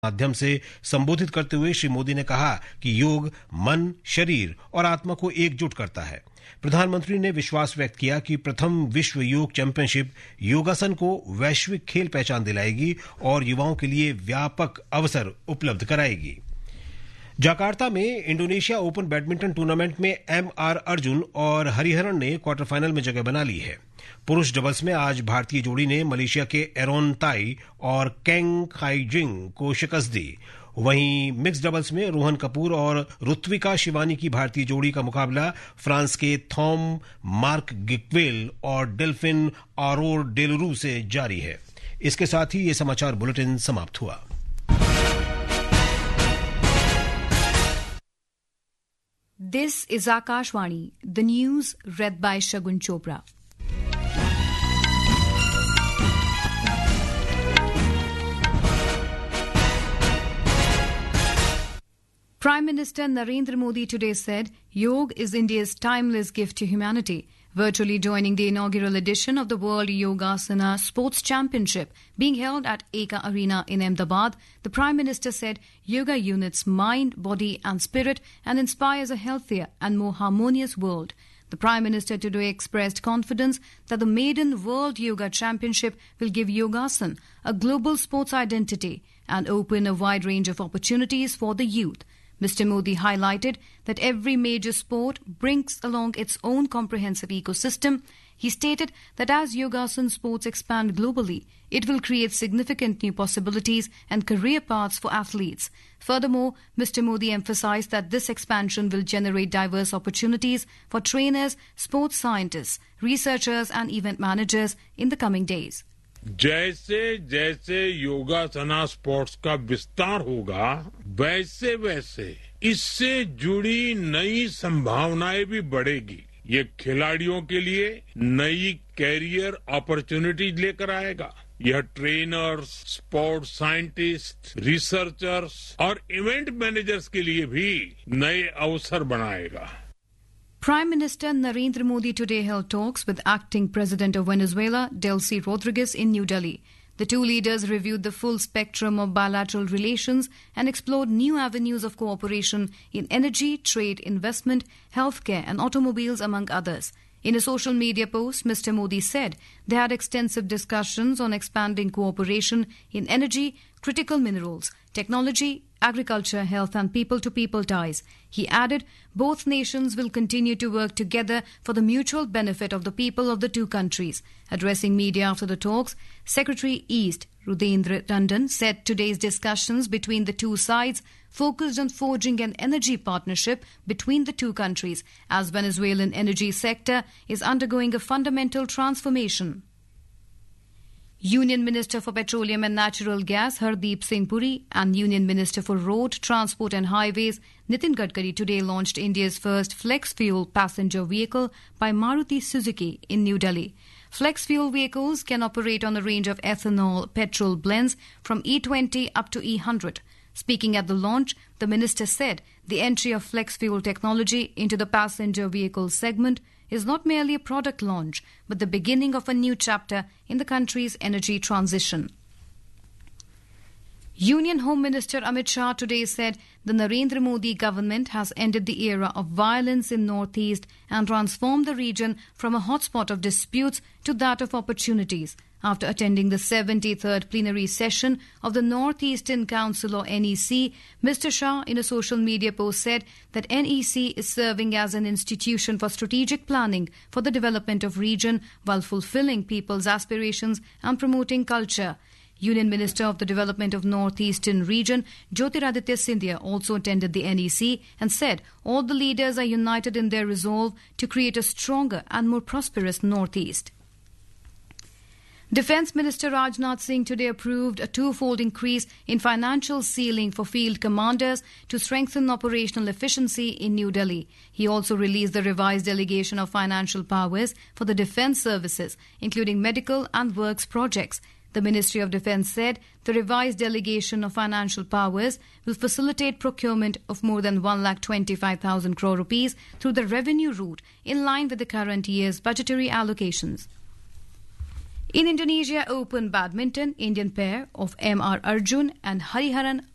माध्यम से संबोधित करते हुए श्री मोदी ने कहा कि योग मन, शरीर और आत्मा को एकजुट करता है। प्रधानमंत्री ने विश्वास व्यक्त किया कि प्रथम विश्व योग चैंपियनशिप योगासन को वैश्विक खेल पहचान दिलाएगी और युवाओं के लिए व्यापक अवसर उपलब्ध कराएगी। जकार्ता में इंडोनेशिया ओपन बैडमिंटन टूर्नामेंट में एमआर अर्जुन और हरिहरन ने क्वार्टर फाइनल में जगह बना ली है। पुरुष डबल्स में आज भारतीय जोड़ी ने मलेशिया के एरोन ताई और केंग खाईजिंग को शिकस्त दी। वहीं मिक्स डबल्स में रोहन कपूर और ऋत्विका शिवानी की भारतीय जोड़ी का मुकाबला फ्रांस के थॉम मार्क गिक्वेल और डेल्फिन आरोर डेलरू से जारी है। इसके साथ ही ये समाचार बुलेटिन समाप्त हुआ। This is Akashvani, the news read by Shagun Chopra. Prime Minister Narendra Modi today said Yoga is India's timeless gift to humanity. Virtually joining the inaugural edition of the World Yogasana Sports Championship being held at Eka Arena in Ahmedabad, the Prime Minister said yoga unites mind, body and spirit and inspires a healthier and more harmonious world. The Prime Minister today expressed confidence that the maiden World Yoga Championship will give Yogasan a global sports identity and open a wide range of opportunities for the youth. Mr. Modi highlighted that every major sport brings along its own comprehensive ecosystem. He stated that as Yogasan sports expand globally, it will create significant new possibilities and career paths for athletes. Furthermore, Mr. Modi emphasized that this expansion will generate diverse opportunities for trainers, sports scientists, researchers and event managers in the coming days. जैसे जैसे योगासना sports का विस्तार होगा वैसे वैसे इससे जुड़ी नई संभावनाएं भी बढ़ेगी। ये खिलाड़ियों के लिए नई कैरियर अपॉर्चुनिटीज लेकर आएगा। यह ट्रेनर्स, स्पोर्ट्स साइंटिस्ट, रिसर्चर्स और इवेंट मैनेजर्स के लिए भी नए अवसर बनाएगा। Prime Minister Narendra Modi today held talks with acting President of Venezuela, Delcy Rodriguez, in New Delhi. The two leaders reviewed the full spectrum of bilateral relations and explored new avenues of cooperation in energy, trade, investment, healthcare and automobiles, among others. In a social media post, Mr. Modi said they had extensive discussions on expanding cooperation in energy, critical minerals, technology, agriculture, health and people-to-people ties. He added both nations will continue to work together for the mutual benefit of the people of the two countries. Addressing media after the talks, Secretary East Rudendra Tandon said today's discussions between the two sides focused on forging an energy partnership between the two countries as Venezuelan energy sector is undergoing a fundamental transformation. Union Minister for Petroleum and Natural Gas Hardeep Singh Puri and Union Minister for Road, Transport and Highways Nitin Gadkari today launched India's first flex-fuel passenger vehicle by Maruti Suzuki in New Delhi. Flex-fuel vehicles can operate on a range of ethanol petrol blends from E20 up to E100. Speaking at the launch, the minister said the entry of flex-fuel technology into the passenger vehicle segment is not merely a product launch, but the beginning of a new chapter in the country's energy transition. Union Home Minister Amit Shah today said the Narendra Modi government has ended the era of violence in Northeast and transformed the region from a hotspot of disputes to that of opportunities. After attending the 73rd plenary session of the Northeastern Council or NEC, Mr. Shah in a social media post said that NEC is serving as an institution for strategic planning for the development of region while fulfilling people's aspirations and promoting culture. Union Minister of the Development of Northeastern Region, Jyotiraditya Scindia, also attended the NEC and said all the leaders are united in their resolve to create a stronger and more prosperous Northeast. Defence Minister Rajnath Singh today approved a twofold increase in financial ceiling for field commanders to strengthen operational efficiency in New Delhi. He also released the revised delegation of financial powers for the defence services, including medical and works projects. The Ministry of Defence said the revised delegation of financial powers will facilitate procurement of more than 1,25,000 crore rupees through the revenue route in line with the current year's budgetary allocations. In Indonesia Open Badminton, Indian pair of M.R. Arjun and Hariharan